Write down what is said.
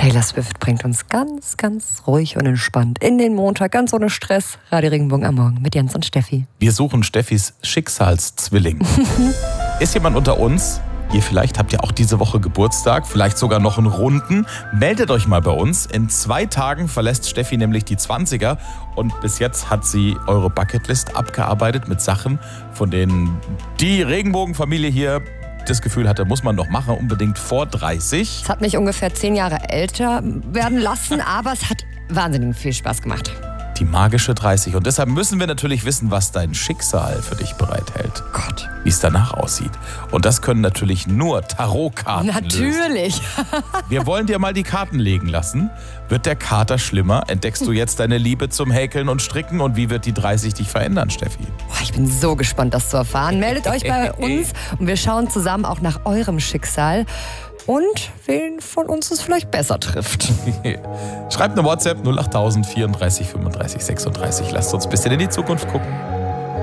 Taylor Swift bringt uns ganz, ganz ruhig und entspannt in den Montag, ganz ohne Stress. Radio Regenbogen am Morgen mit Jens und Steffi. Wir suchen Steffis Schicksalszwilling. Ist jemand unter uns? Ihr vielleicht habt ja auch diese Woche Geburtstag, vielleicht sogar noch einen Runden. Meldet euch mal bei uns. In 2 Tagen verlässt Steffi nämlich die 20er. Und bis jetzt hat sie eure Bucketlist abgearbeitet mit Sachen, von denen die Regenbogenfamilie hier das Gefühl hatte, muss man noch machen, unbedingt vor 30. Es hat mich ungefähr 10 Jahre älter werden lassen, aber es hat wahnsinnig viel Spaß gemacht. Die magische 30. Und deshalb müssen wir natürlich wissen, was dein Schicksal für dich bereithält. Gott. Wie es danach aussieht. Und das können natürlich nur Tarotkarten Natürlich. lösen. Wir wollen dir mal die Karten legen lassen. Wird der Kater schlimmer? Entdeckst du jetzt deine Liebe zum Häkeln und Stricken? Und wie wird die 30 dich verändern, Steffi? Boah, ich bin so gespannt, das zu erfahren. Meldet euch bei uns und wir schauen zusammen auch nach eurem Schicksal. Und wen von uns es vielleicht besser trifft. Schreibt eine WhatsApp 08000 34 35 36. Lasst uns ein bisschen in die Zukunft gucken.